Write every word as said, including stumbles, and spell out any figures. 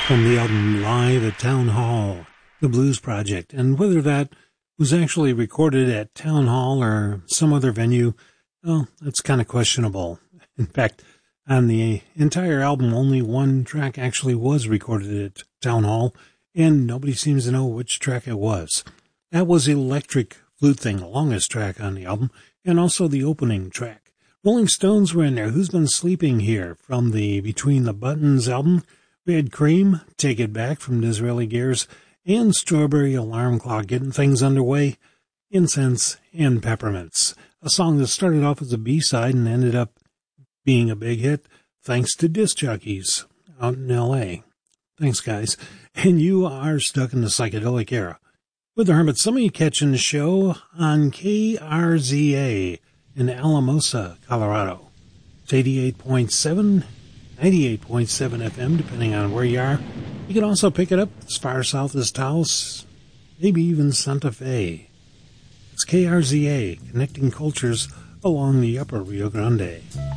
from the album Live at Town Hall, The Blues Project. And whether that was actually recorded at Town Hall or some other venue, well, that's kind of questionable. In fact, on the entire album, only one track actually was recorded at Town Hall, and nobody seems to know which track it was. That was Electric Flute Thing, the longest track on the album, and also the opening track. Rolling Stones were in there. Who's Been Sleeping Here from the Between the Buttons album. We had Cream, Take It Back from Disraeli Gears, and Strawberry Alarm Clock, Getting Things Underway, Incense, and Peppermints. A song that started off as a B-side and ended up being a big hit thanks to disc jockeys out in L A. Thanks, guys. And you are stuck in the psychedelic era. With the Hermits, some of you catching the show on K R Z A in Alamosa, Colorado. It's eighty-eight point seven, ninety-eight point seven F M, depending on where you are. You can also pick it up as far south as Taos, maybe even Santa Fe. It's K R Z A, connecting cultures along the upper Rio Grande.